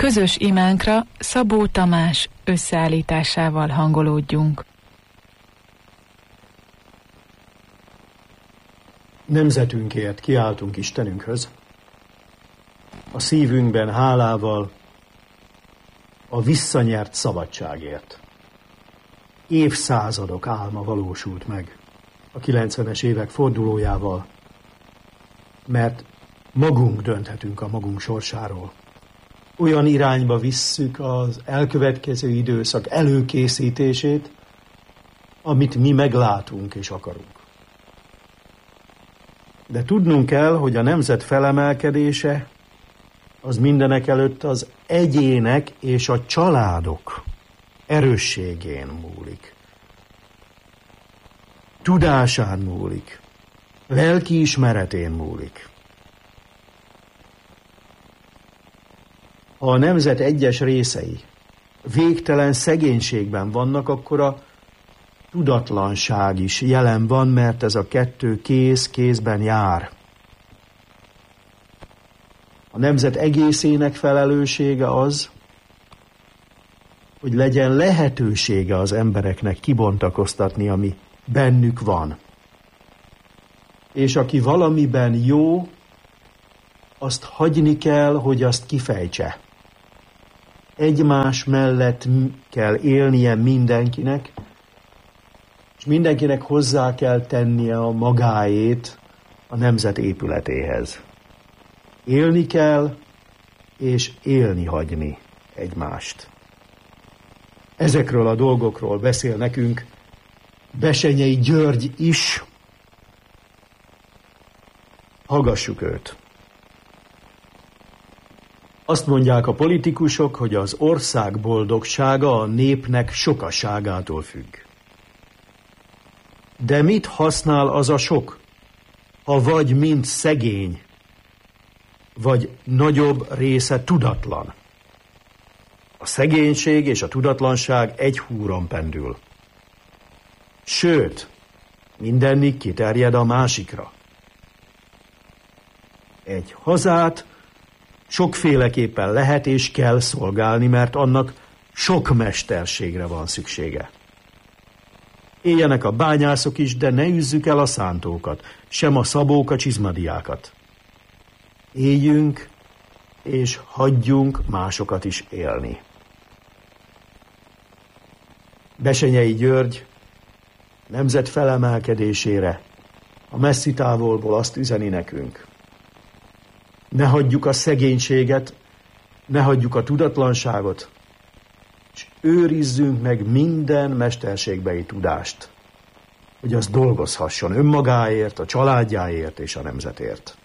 Közös imánkra Szabó Tamás összeállításával hangolódjunk. Nemzetünkért kiáltunk Istenünkhöz, a szívünkben hálával, a visszanyert szabadságért. Évszázadok álma valósult meg a 90-es évek fordulójával, mert magunk dönthetünk a magunk sorsáról. Olyan irányba visszük az elkövetkező időszak előkészítését, amit mi meglátunk és akarunk. De tudnunk kell, hogy a nemzet felemelkedése az mindenekelőtt az egyének és a családok erősségén múlik. Tudásán múlik. Lelkiismeretén múlik. Ha a nemzet egyes részei végtelen szegénységben vannak, akkor a tudatlanság is jelen van, mert ez a kettő kézben jár. A nemzet egészének felelőssége az, hogy legyen lehetősége az embereknek kibontakoztatni, ami bennük van. És aki valamiben jó, azt hagyni kell, hogy azt kifejtse. Egymás mellett kell élnie mindenkinek, és mindenkinek hozzá kell tennie a magáét a nemzet épületéhez. Élni kell, és élni hagyni egymást. Ezekről a dolgokról beszél nekünk Bessenyei György is. Hallgassuk őt. Azt mondják a politikusok, hogy az ország boldogsága a népnek sokaságától függ. De mit használ az a sok, ha vagy mind szegény, vagy nagyobb része tudatlan? A szegénység és a tudatlanság egy húron pendül. Sőt, mindennik kiterjed a másikra. Egy hazát sokféleképpen lehet és kell szolgálni, mert annak sok mesterségre van szüksége. Éljenek a bányászok is, de ne üzzük el a szántókat, sem a szabók a csizmadiákat. Éljünk, és hagyjunk másokat is élni. Bessenyei György nemzet felemelkedésére a messzi távolból azt üzeni nekünk. Ne hagyjuk a szegénységet, ne hagyjuk a tudatlanságot, és őrizzünk meg minden mesterségbeli tudást, hogy az dolgozhasson önmagáért, a családjáért és a nemzetért.